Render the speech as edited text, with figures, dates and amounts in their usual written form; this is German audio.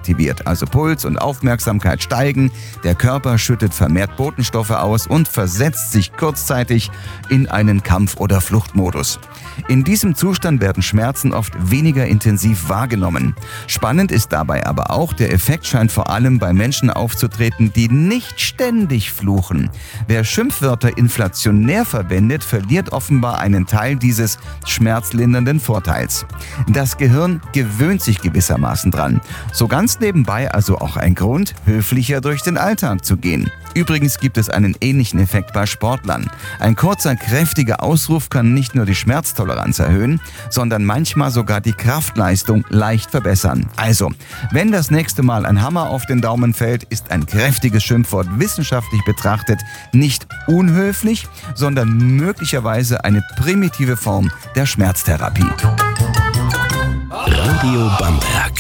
aktiviert, also Puls und Aufmerksamkeit steigen, der Körper schüttet vermehrt Botenstoffe aus und versetzt sich kurzzeitig in einen Kampf- oder Fluchtmodus. In diesem Zustand werden Schmerzen oft weniger intensiv wahrgenommen. Spannend ist dabei aber auch, der Effekt scheint vor allem bei Menschen aufzutreten, die nicht ständig fluchen. Wer Schimpfwörter inflationär verwendet, verliert offenbar einen Teil dieses schmerzlindernden Vorteils. Das Gehirn gewöhnt sich gewissermaßen dran. So ganz nebenbei also auch ein Grund, höflicher durch den Alltag zu gehen. Übrigens gibt es einen ähnlichen Effekt bei Sportlern. Ein kurzer, kräftiger Ausruf kann nicht nur die Schmerztoleranz erhöhen, sondern manchmal sogar die Kraftleistung leicht verbessern. Also, wenn das nächste Mal ein Hammer auf den Daumen fällt, ist ein kräftiges Schimpfwort wissenschaftlich betrachtet nicht unhöflich, sondern möglicherweise eine primitive Form der Schmerztherapie. Radio Bamberg.